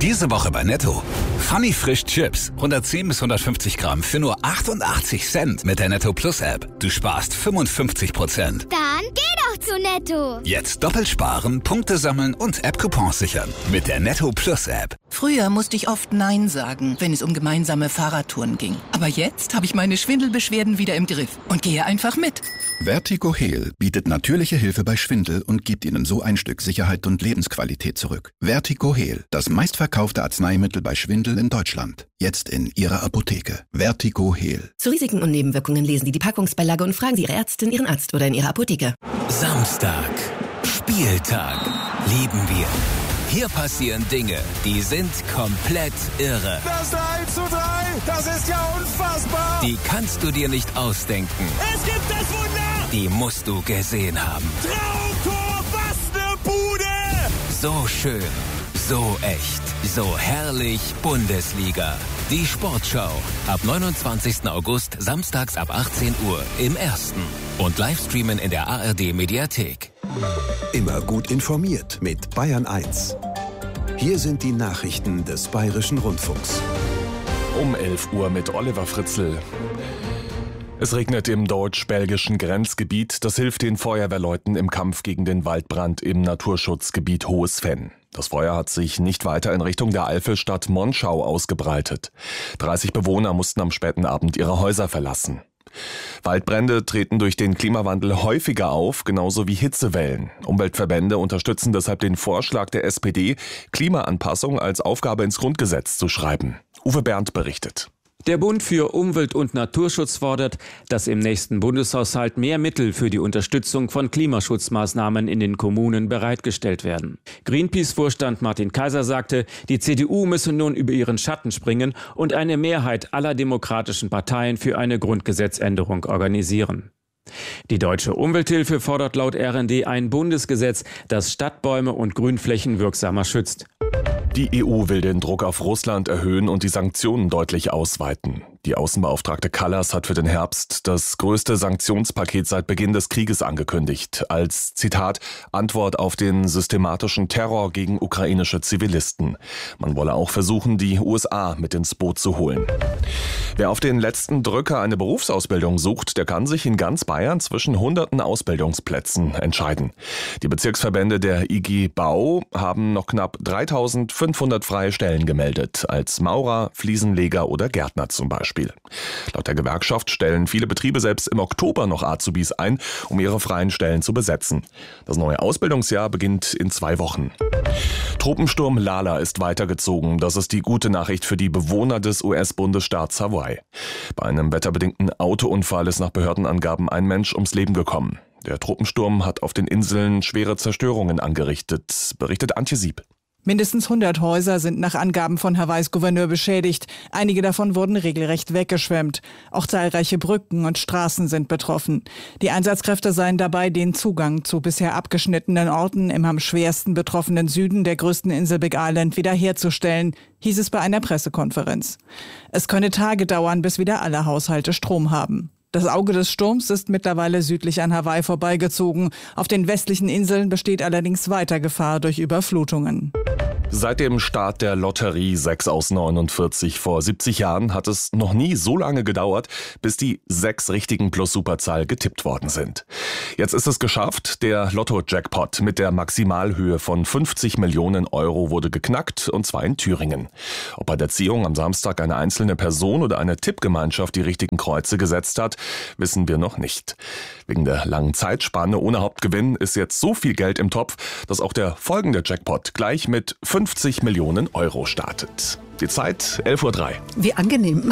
Diese Woche bei Netto. Funny Frisch Chips. 110 bis 150 Gramm für nur 88 Cent mit der Netto Plus App. Du sparst 55%. Dann geh doch zu Netto. Jetzt doppelt sparen, Punkte sammeln und App-Coupons sichern. Mit der Netto Plus App. Früher musste ich oft Nein sagen, wenn es um gemeinsame Fahrradtouren ging. Aber jetzt habe ich meine Schwindelbeschwerden wieder im Griff und gehe einfach mit. Vertigo Heal bietet natürliche Hilfe bei Schwindel und gibt Ihnen so ein Stück Sicherheit und Lebensqualität zurück. Vertigo Heal, das meistverkaufte Arzneimittel bei Schwindel in Deutschland. Jetzt in Ihrer Apotheke. Vertigo Heal. Zu Risiken und Nebenwirkungen lesen Sie die Packungsbeilage und fragen Sie Ihre Ärztin, Ihren Arzt oder in Ihrer Apotheke. Samstag. Spieltag. Lieben wir. Hier passieren Dinge, die sind komplett irre. Das 1:3, das ist ja unfassbar. Die kannst du dir nicht ausdenken. Es gibt das Wunder. Die musst du gesehen haben. Traumtor, was ne Bude. So schön, so echt, so herrlich Bundesliga. Die Sportschau. Ab 29. August, samstags ab 18 Uhr im Ersten. Und Livestreamen in der ARD-Mediathek. Immer gut informiert mit Bayern 1. Hier sind die Nachrichten des Bayerischen Rundfunks. Um 11 Uhr mit Oliver Fritzl. Es regnet im deutsch-belgischen Grenzgebiet. Das hilft den Feuerwehrleuten im Kampf gegen den Waldbrand im Naturschutzgebiet Hohes Venn. Das Feuer hat sich nicht weiter in Richtung der Eifelstadt Monschau ausgebreitet. 30 Bewohner mussten am späten Abend ihre Häuser verlassen. Waldbrände treten durch den Klimawandel häufiger auf, genauso wie Hitzewellen. Umweltverbände unterstützen deshalb den Vorschlag der SPD, Klimaanpassung als Aufgabe ins Grundgesetz zu schreiben. Uwe Berndt berichtet. Der Bund für Umwelt- und Naturschutz fordert, dass im nächsten Bundeshaushalt mehr Mittel für die Unterstützung von Klimaschutzmaßnahmen in den Kommunen bereitgestellt werden. Greenpeace-Vorstand Martin Kaiser sagte, die CDU müsse nun über ihren Schatten springen und eine Mehrheit aller demokratischen Parteien für eine Grundgesetzänderung organisieren. Die Deutsche Umwelthilfe fordert laut RND ein Bundesgesetz, das Stadtbäume und Grünflächen wirksamer schützt. Die EU will den Druck auf Russland erhöhen und die Sanktionen deutlich ausweiten. Die Außenbeauftragte Kallas hat für den Herbst das größte Sanktionspaket seit Beginn des Krieges angekündigt, als, Zitat, Antwort auf den systematischen Terror gegen ukrainische Zivilisten. Man wolle auch versuchen, die USA mit ins Boot zu holen. Wer auf den letzten Drücker eine Berufsausbildung sucht, der kann sich in ganz Bayern zwischen hunderten Ausbildungsplätzen entscheiden. Die Bezirksverbände der IG Bau haben noch knapp 3.500 freie Stellen gemeldet, als Maurer, Fliesenleger oder Gärtner zum Beispiel. Laut der Gewerkschaft stellen viele Betriebe selbst im Oktober noch Azubis ein, um ihre freien Stellen zu besetzen. Das neue Ausbildungsjahr beginnt in 2 Wochen. Tropensturm Lala ist weitergezogen. Das ist die gute Nachricht für die Bewohner des US-Bundesstaats Hawaii. Bei einem wetterbedingten Autounfall ist nach Behördenangaben ein Mensch ums Leben gekommen. Der Tropensturm hat auf den Inseln schwere Zerstörungen angerichtet, berichtet Antje Sieb. Mindestens 100 Häuser sind nach Angaben von Hawaiis Gouverneur beschädigt. Einige davon wurden regelrecht weggeschwemmt. Auch zahlreiche Brücken und Straßen sind betroffen. Die Einsatzkräfte seien dabei, den Zugang zu bisher abgeschnittenen Orten im am schwersten betroffenen Süden der größten Insel Big Island wiederherzustellen, hieß es bei einer Pressekonferenz. Es könne Tage dauern, bis wieder alle Haushalte Strom haben. Das Auge des Sturms ist mittlerweile südlich an Hawaii vorbeigezogen. Auf den westlichen Inseln besteht allerdings weiter Gefahr durch Überflutungen. Seit dem Start der Lotterie 6 aus 49 vor 70 Jahren hat es noch nie so lange gedauert, bis die 6 richtigen Plus-Superzahl getippt worden sind. Jetzt ist es geschafft. Der Lotto-Jackpot mit der Maximalhöhe von 50 Millionen Euro wurde geknackt, und zwar in Thüringen. Ob bei der Ziehung am Samstag eine einzelne Person oder eine Tippgemeinschaft die richtigen Kreuze gesetzt hat, wissen wir noch nicht. Wegen der langen Zeitspanne ohne Hauptgewinn ist jetzt so viel Geld im Topf, dass auch der folgende Jackpot gleich mit 50 Millionen Euro startet. Die Zeit 11:03 Uhr. Wie angenehm.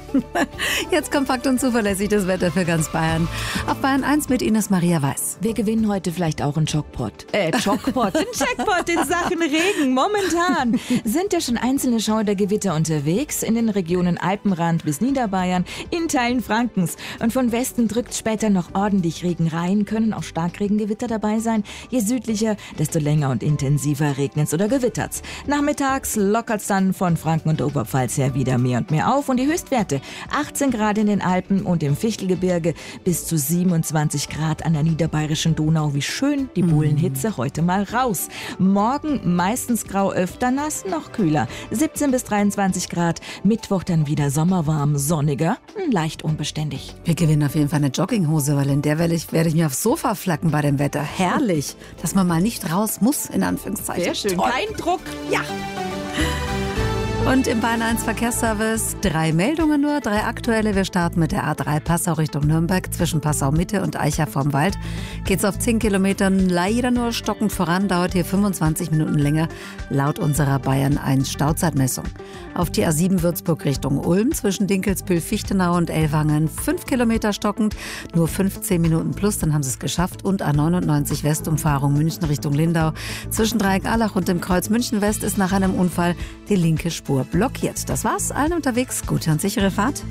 Jetzt kompakt und zuverlässig das Wetter für ganz Bayern. Auf Bayern 1 mit Ines Maria Weiß. Wir gewinnen heute vielleicht auch einen Jackpot. Ein Jackpot in Sachen Regen. Momentan sind ja schon einzelne Schaudergewitter unterwegs in den Regionen Alpenrand bis Niederbayern, in Teilen Frankens. Und von Westen drückt später noch ordentlich Regen rein, können auch Starkregengewitter dabei sein. Je südlicher, desto länger und intensiver regnet's oder gewittert's. Nachmittags lockert's dann von Franken und der Oberpfalz her wieder mehr und mehr auf und die Höchstwerte Berge, 18 Grad in den Alpen und im Fichtelgebirge, bis zu 27 Grad an der niederbayerischen Donau. Wie schön, die Bullenhitze heute mal raus. Morgen meistens grau, öfter nass, noch kühler, 17 bis 23 Grad. Mittwoch dann wieder sommerwarm, sonniger, leicht unbeständig. Wir gewinnen auf jeden Fall eine Jogginghose, weil in der werde ich mir aufs Sofa flacken bei dem Wetter. Herrlich, dass man mal nicht raus muss, in Anführungszeichen. Sehr schön, Toll. kein Druck. Ja. Und im Bayern 1 Verkehrsservice 3 Meldungen nur, 3 aktuelle. Wir starten mit der A3 Passau Richtung Nürnberg. Zwischen Passau Mitte und Eicha vorm Wald geht's auf 10 Kilometern leider nur stockend voran. Dauert hier 25 Minuten länger, laut unserer Bayern 1 Stauzeitmessung. Auf die A7 Würzburg Richtung Ulm zwischen Dinkelsbühl, Fichtenau und Ellwangen 5 Kilometer stockend, nur 15 Minuten plus, dann haben sie es geschafft. Und A99 Westumfahrung München Richtung Lindau. Zwischen Dreieck-Allach und dem Kreuz München West ist nach einem Unfall die linke Spur blockiert. Das war's, allen unterwegs. Gute und sichere Fahrt.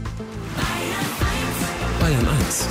Bayern 1.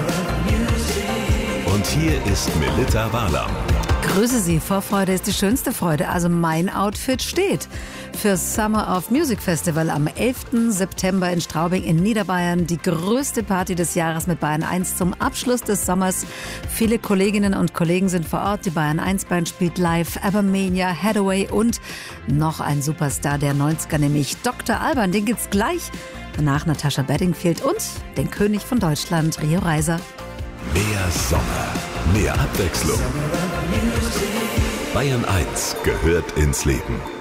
Und hier ist Melitta Wahler. Grüße Sie, Vorfreude ist die schönste Freude. Also mein Outfit steht fürs Summer of Music Festival am 11. September in Straubing in Niederbayern. Die größte Party des Jahres mit Bayern 1 zum Abschluss des Sommers. Viele Kolleginnen und Kollegen sind vor Ort. Die Bayern 1 Band spielt live Abermania, Hathaway und noch ein Superstar der 90er, nämlich Dr. Alban. Den gibt's gleich. Danach Natascha Bedingfield und den König von Deutschland, Rio Reiser. Mehr Sommer, mehr Abwechslung. Bayern 1 gehört ins Leben.